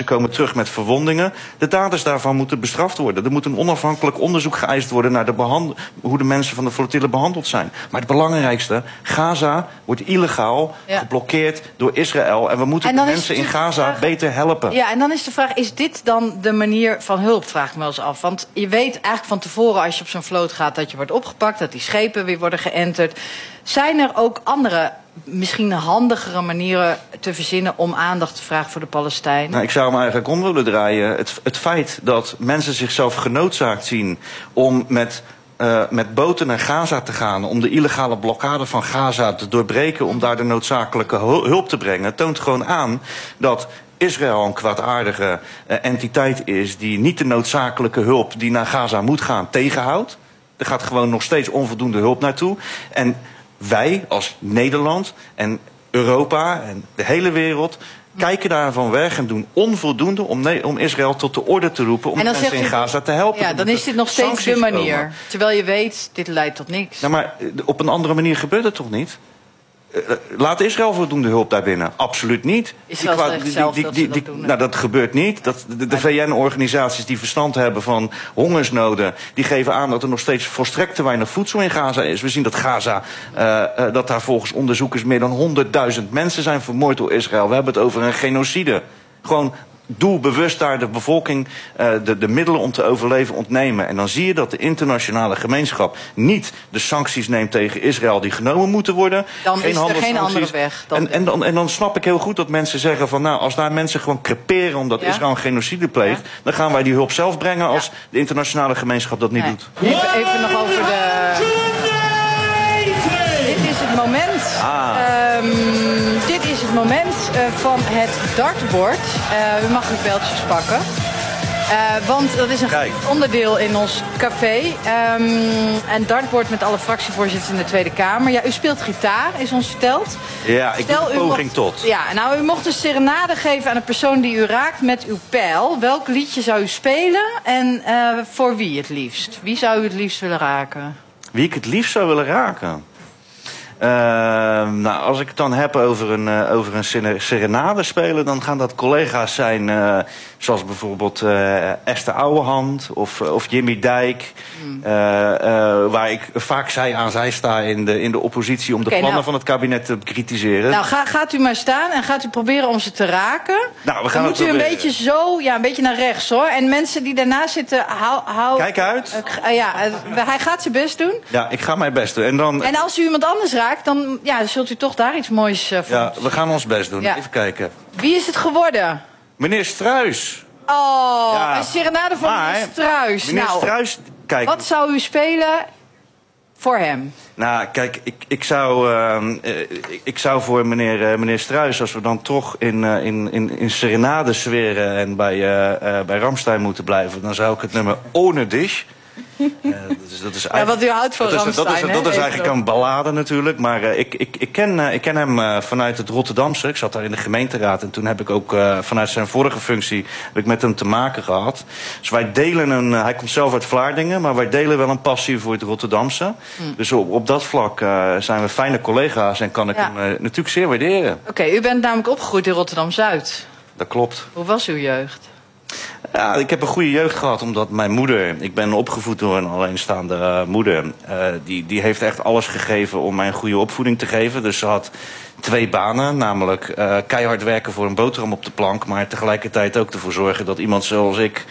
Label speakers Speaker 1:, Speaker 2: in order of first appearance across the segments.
Speaker 1: mensen komen terug met verwondingen. De daders daarvan moeten bestraft worden. Er moet een onafhankelijk onderzoek geëist worden naar hoe de mensen van de flotille behandeld zijn. Maar het belangrijkste, Gaza wordt illegaal geblokkeerd door Israël. En we moeten de mensen in Gaza beter helpen.
Speaker 2: Ja, en dan is de vraag, is dit dan de manier van hulp, vraag ik me wel eens af. Want je weet eigenlijk van tevoren als je op zo'n vloot gaat dat je wordt opgepakt, dat die schepen weer worden geënterd. Zijn er ook andere, misschien handigere manieren te verzinnen om aandacht te vragen voor de Palestijnen?
Speaker 1: Nou, ik zou hem eigenlijk om willen draaien. Het feit dat mensen zichzelf genoodzaakt zien om met boten naar Gaza te gaan, om de illegale blokkade van Gaza te doorbreken, om daar de noodzakelijke hulp te brengen, toont gewoon aan dat Israël een kwaadaardige entiteit is die niet de noodzakelijke hulp die naar Gaza moet gaan tegenhoudt. Er gaat gewoon nog steeds onvoldoende hulp naartoe. En wij als Nederland en Europa en de hele wereld kijken daarvan weg en doen onvoldoende om Israël tot de orde te roepen, om de mensen in Gaza te helpen.
Speaker 2: Ja, dan is dit nog steeds de manier. Terwijl je weet, dit leidt tot niks.
Speaker 1: Nou, maar op een andere manier gebeurt het toch niet? Laat Israël voldoende hulp daarbinnen? Absoluut niet.
Speaker 2: Israël zegt zelf dat ze dat doen.
Speaker 1: Nou, dat gebeurt niet. De VN-organisaties die verstand hebben van hongersnoden, die geven aan dat er nog steeds volstrekt te weinig voedsel in Gaza is. We zien dat Gaza, dat daar volgens onderzoekers meer dan 100.000 mensen zijn vermoord door Israël. We hebben het over een genocide. Gewoon doelbewust daar de bevolking de middelen om te overleven ontnemen. En dan zie je dat de internationale gemeenschap niet de sancties neemt tegen Israël die genomen moeten worden.
Speaker 2: Dan is er geen andere weg.
Speaker 1: En dan snap ik heel goed dat mensen zeggen van, nou, als daar mensen gewoon creperen omdat Israël een genocide pleegt, dan gaan wij die hulp zelf brengen als de internationale gemeenschap dat niet doet.
Speaker 2: Even nog over dit is het moment. Dit is het moment van het dartbord. U mag uw beltjes pakken. Want dat is een onderdeel in ons café. Een dartbord met alle fractievoorzitters in de Tweede Kamer. Ja, u speelt gitaar, is ons verteld.
Speaker 1: Ja, ik doe een poging tot.
Speaker 2: Ja, nou, u mocht een serenade geven aan een persoon die u raakt met uw pijl. Welk liedje zou u spelen en voor wie het liefst? Wie zou u het liefst willen raken?
Speaker 1: Wie ik het liefst zou willen raken? Nou, als ik het dan heb over een serenade spelen, dan gaan dat collega's zijn zoals bijvoorbeeld Esther Ouwehand of Jimmy Dijk. Waar ik vaak zij aan zij sta in de oppositie om de plannen van het kabinet te bekritiseren.
Speaker 2: Nou, gaat u maar staan en gaat u proberen om ze te raken.
Speaker 1: Nou, we gaan
Speaker 2: dan moet u een beetje zo, een beetje naar rechts hoor. En mensen die daarna zitten, hou.
Speaker 1: Kijk uit.
Speaker 2: Hij gaat zijn best doen.
Speaker 1: Ja, ik ga mijn best doen. En
Speaker 2: als u iemand anders raakt, dan zult u toch daar iets moois voor.
Speaker 1: Ja, we gaan ons best doen. Ja. Even kijken.
Speaker 2: Wie is het geworden?
Speaker 1: Meneer Struijs.
Speaker 2: Oh, een serenade van meneer Struijs.
Speaker 1: Meneer Struijs, kijk.
Speaker 2: Wat zou u spelen voor hem?
Speaker 1: Nou, kijk, ik zou voor meneer Struijs, als we dan toch in serenade sferen en bij Rammstein moeten blijven, dan zou ik het nummer Ohne Dich.
Speaker 2: Wat u houdt van Rammstein.
Speaker 1: Dat is eigenlijk een ballade natuurlijk. Maar ik ken hem vanuit het Rotterdamse. Ik zat daar in de gemeenteraad. En toen heb ik ook vanuit zijn vorige functie met hem te maken gehad. Dus wij delen hij komt zelf uit Vlaardingen. Maar wij delen wel een passie voor het Rotterdamse. Dus op dat vlak zijn we fijne collega's. En kan ik hem natuurlijk zeer waarderen.
Speaker 2: Oké, u bent namelijk opgegroeid in Rotterdam-Zuid.
Speaker 1: Dat klopt.
Speaker 2: Hoe was uw jeugd?
Speaker 1: Ja, ik heb een goede jeugd gehad, omdat mijn moeder, ik ben opgevoed door een alleenstaande moeder, die heeft echt alles gegeven om mij een goede opvoeding te geven. Dus ze had 2 banen, namelijk keihard werken voor een boterham op de plank, maar tegelijkertijd ook ervoor zorgen dat iemand zoals ik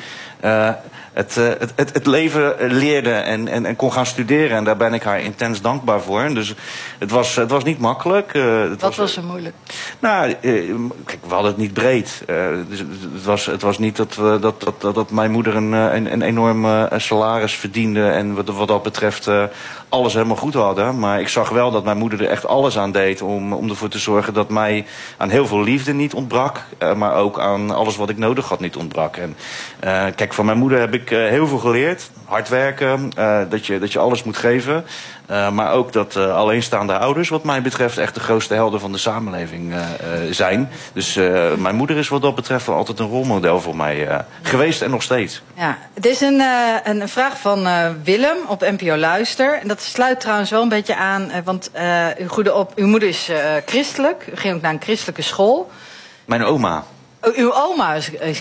Speaker 1: het leven leerde en kon gaan studeren. En daar ben ik haar intens dankbaar voor. Dus het was niet makkelijk.
Speaker 2: Wat was er moeilijk?
Speaker 1: Nou, kijk, we hadden het niet breed. Dus het was niet dat mijn moeder een enorm salaris verdiende en wat dat betreft alles helemaal goed hadden. Maar ik zag wel dat mijn moeder er echt alles aan deed om ervoor te zorgen dat mij aan heel veel liefde niet ontbrak. Maar ook aan alles wat ik nodig had niet ontbrak. En kijk, van mijn moeder heb ik heel veel geleerd. Hard werken, dat je alles moet geven. Maar ook dat alleenstaande ouders wat mij betreft echt de grootste helden van de samenleving zijn. Dus mijn moeder is wat dat betreft wel altijd een rolmodel voor mij geweest en nog steeds.
Speaker 2: Ja, het is een vraag van Willem op NPO Luister. En dat sluit trouwens wel een beetje aan, want uw moeder is christelijk. U ging ook naar een christelijke school.
Speaker 1: Mijn oma.
Speaker 2: Uw oma is